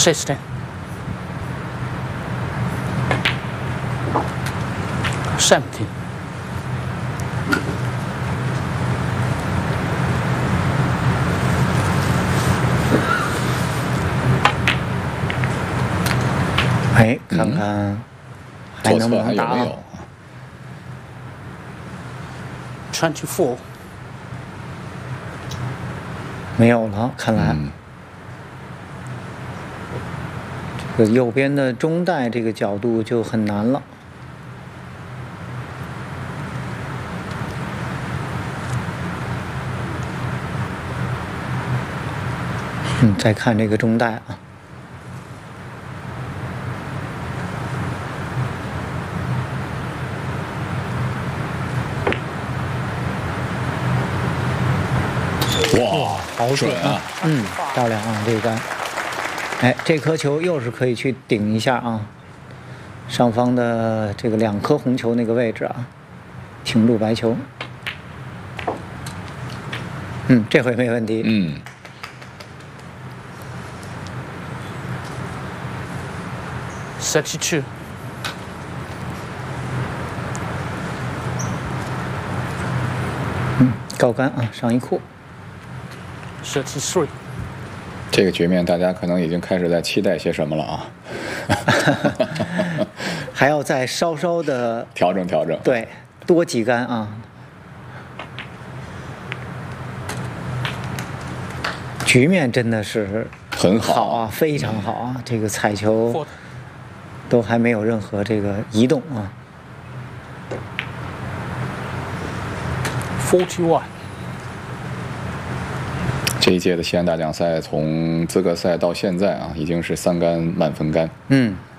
16, 17, 哎，看看还能不能打啊 24, 没有了，看来。这个右边的中带这个角度就很难了。再看这个中带啊。 哇，好准啊！ 漂亮啊，这个杆。哎，这颗球又是可以去顶一下啊，上方的这个2颗红球那个位置啊，停住白球。这回没问题。 32, 高杆啊，上一库。 33. 这个局面，大家可能已经开始在期待些什么了啊！ 还要再稍稍的调整调整， 对，多几杆啊。局面真的是很好啊，非常好啊！这个彩球都还没有任何这个移动啊。 41. 这一届的西安大奖赛从资格赛到现在啊，已经是3杆满分杆。